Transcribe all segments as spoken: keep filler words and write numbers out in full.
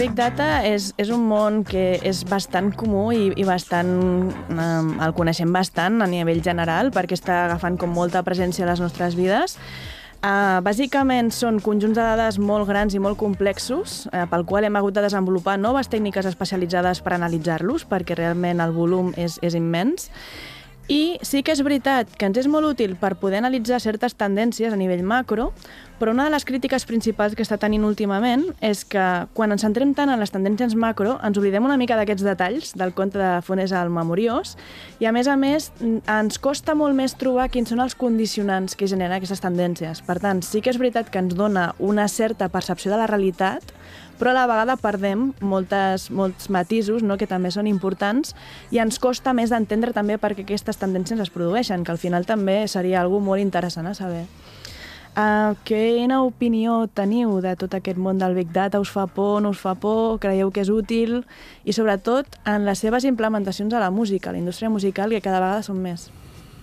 Big Data és, és un món que és bastant comú i, i bastant, eh, el coneixem bastant a nivell general perquè està agafant com molta presència a les nostres vides. Uh, bàsicament són conjunts de dades molt grans i molt complexos uh, pel qual hem hagut de desenvolupar noves tècniques especialitzades per analitzar-los perquè realment el volum és, és immens. I sí que és veritat que ens és molt útil per poder analitzar certes tendències a nivell macro, però una de les crítiques principals que està tenint últimament és que quan ens centrem tant en les tendències macro ens oblidem una mica d'aquests detalls del conte de Funes al Memoriós i a més a més ens costa molt més trobar quins són els condicionants que generen aquestes tendències. Per tant, sí que és veritat que ens dona una certa percepció de la realitat, però a la vegada perdem moltes, molts matisos, no?, que també són importants i ens costa més d'entendre també per què aquestes tendències es produeixen, que al final també seria algo molt interessant a saber. Uh, quina opinió teniu de tot aquest món del Big Data? Us fa por, no us fa por? Creieu que és útil? I sobretot en les seves implementacions a la música, a la indústria musical, que cada vegada són més.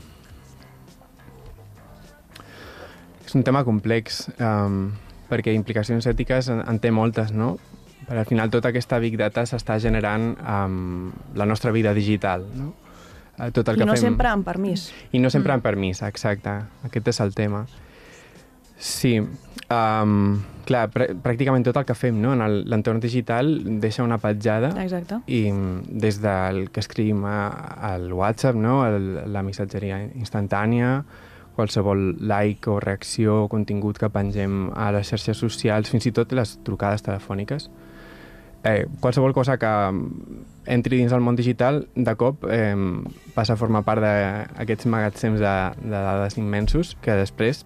És un tema complex. Um... perquè implicacions ètiques en, en té moltes, no? Però al final tota aquesta Big Data s'està generant amb la nostra vida digital, no? Tot el I que no fem... sempre amb permís. I no sempre mm. amb permís, exacte. Aquest és el tema. Sí, um, clar, pr pràcticament tot el que fem, no? En l'entorn digital deixa una petjada. Exacte. I des del que escrivim al WhatsApp, no? El, la missatgeria instantània, qualsevol like o reacció o contingut que pengem a les xarxes socials, fins i tot les trucades telefòniques. Eh, qualsevol cosa que entri dins del món digital, de cop eh, passa a formar part d'aquests magatzems de, de dades immensos que després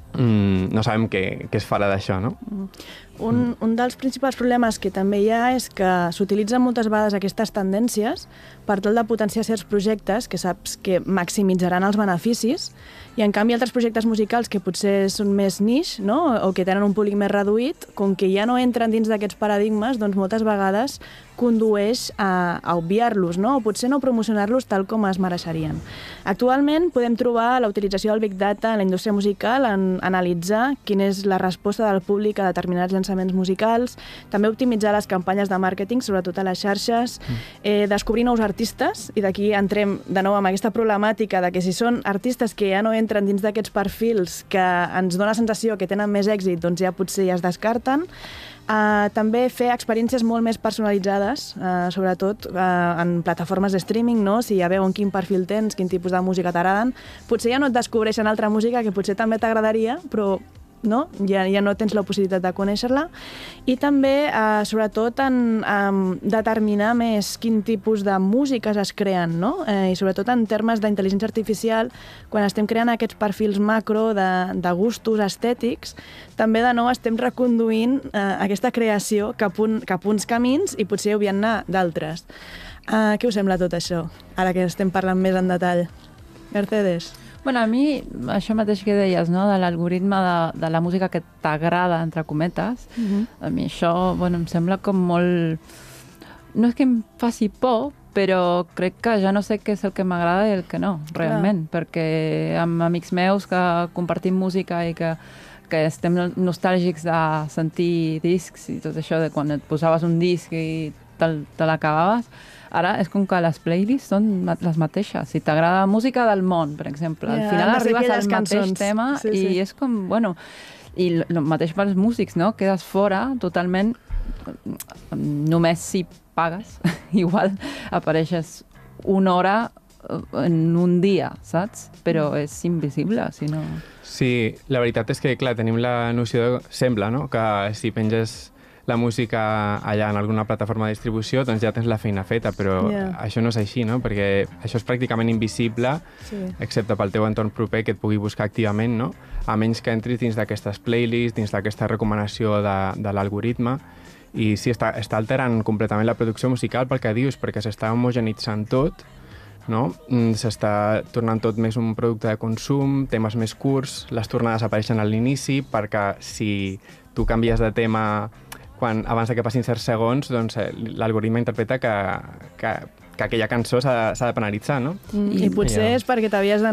mm, no sabem què, què es farà d'això, no? Mm. Un, un dels principals problemes que també hi ha és que s'utilitzen moltes vegades aquestes tendències per tal de potenciar certs projectes que saps que maximitzaran els beneficis i en canvi altres projectes musicals que potser són més niche, no?, o que tenen un públic més reduït, com que ja no entren dins d'aquests paradigmes, doncs moltes vegades condueix a, a obviar-los, no?, o potser no promocionar-los tal com es mereixerien. Actualment podem trobar la utilització del Big Data en la indústria musical en analitzar quina és la resposta del públic a determinats llançaments musicals, també optimitzar les campanyes de màrqueting, sobretot a les xarxes, eh, descobrir nous artistes, i d'aquí entrem de nou amb aquesta problemàtica de que si són artistes que ja no entren dins d'aquests perfils que ens dona la sensació que tenen més èxit, doncs ja potser ja es descarten. Uh, també fer experiències molt més personalitzades, uh, sobretot uh, en plataformes de streaming, no? Si ja veuen quin perfil tens, quin tipus de música t'agraden, potser ja no et descobreixen altra música que potser també t'agradaria, però no? Ja, ja no tens la possibilitat de conèixer-la. I també, eh, sobretot, en eh, determinar més quin tipus de músiques es creen, no? Eh, I sobretot en termes d'intel·ligència artificial, quan estem creant aquests perfils macro de, de gustos estètics, també de nou estem reconduint eh, aquesta creació cap, un, cap uns camins i potser obviant-ne d'altres. Eh, què us sembla tot això, ara que estem parlant més en detall? Mercedes? Bueno, a mi, això mateix que deies, no?, de l'algoritme de, de la música que t'agrada, entre cometes, uh-huh. a mi això, bueno, em sembla com molt... No és que em faci por, però crec que ja no sé què és el que m'agrada i el que no, realment, Clar. perquè amb amics meus que compartim música i que, que estem nostàlgics de sentir discs i tot això, de quan et posaves un disc i te, te l'acabaves, ara és com que les playlists són les mateixes. Si t'agrada música del món, per exemple, yeah, al final arribes al cançons. mateix tema sí, sí. i és com, bueno... I el mateix pels músics, no? Quedes fora totalment, només si pagues, igual apareixes una hora en un dia, saps? Però és invisible, si no... Sí, la veritat és que, clar, tenim la noció, de, sembla, no?, que si penges la música allà en alguna plataforma de distribució, doncs ja tens la feina feta, però yeah. això no és així, no? Perquè això és pràcticament invisible, sí. excepte pel teu entorn proper que et pugui buscar activament, no? A menys que entris dins d'aquestes playlists, dins d'aquesta recomanació de, de l'algoritme, i sí, està, està alterant completament la producció musical pel que dius, perquè s'està homogenitzant tot, no? S'està tornant tot més un producte de consum, temes més curts, les tornades apareixen a l'inici, perquè si tu canvies de tema quan abans que passin certs segons, doncs l'algoritme interpreta que, que, que aquella cançó s'ha de penalitzar, no? Mm, I potser I, és perquè t'havies de